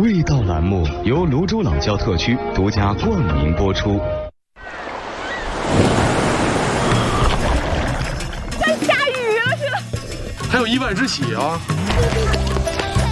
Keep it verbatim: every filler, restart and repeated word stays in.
味道栏目由泸州老窖特区独家冠名播出。 下雨了是吧？ 还有一万只血啊！